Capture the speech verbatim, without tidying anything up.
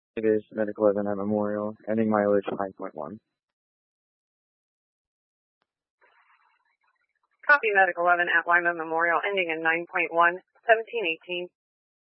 It is Medic eleven at Memorial, ending mileage nine point one. Copy Medic eleven at Lima Memorial, ending in nine point one, seventeen eighteen.